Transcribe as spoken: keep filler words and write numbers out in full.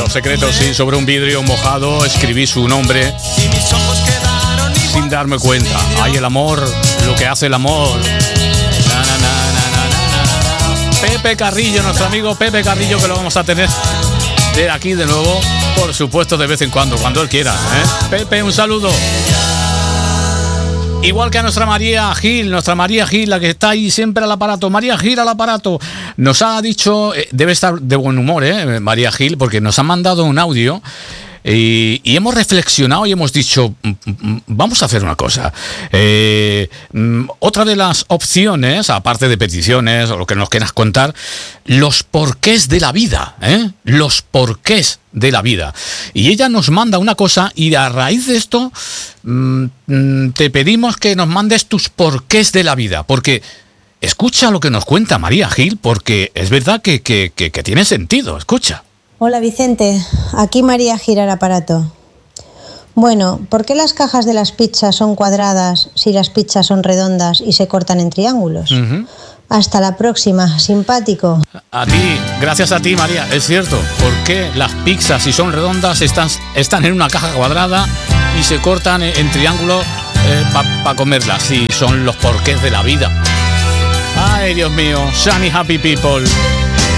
los secretos, sí, sobre un vidrio mojado escribí su nombre sin darme cuenta. Ay, el amor, lo que hace el amor. Na, na, na, na, na, na, na. Pepe Carrillo, nuestro amigo Pepe Carrillo, que lo vamos a tener de aquí de nuevo, por supuesto, de vez en cuando, cuando él quiera, ¿eh? Pepe, un saludo. Igual que a nuestra María Gil, nuestra María Gil, la que está ahí siempre al aparato. María Gil al aparato. Nos ha dicho, eh, debe estar de buen humor, ¿eh? María Gil, porque nos ha mandado un audio. Y, y hemos reflexionado y hemos dicho, vamos a hacer una cosa. Eh, otra de las opciones, aparte de peticiones o lo que nos quieras contar, los porqués de la vida, ¿eh? Los porqués de la vida. Y ella nos manda una cosa y a raíz de esto mmm, te pedimos que nos mandes tus porqués de la vida, porque escucha lo que nos cuenta María Gil, porque es verdad que, que, que, que tiene sentido. Escucha. Hola Vicente, aquí María Gil al aparato. Bueno, ¿por qué las cajas de las pizzas son cuadradas si las pizzas son redondas y se cortan en triángulos? Uh-huh. Hasta la próxima, simpático. A ti, gracias a ti María, es cierto. ¿Por qué las pizzas si son redondas están, están en una caja cuadrada y se cortan en, en triángulo eh, para pa comerlas? Sí, son los porqués de la vida. Ay, Dios mío, sunny happy people.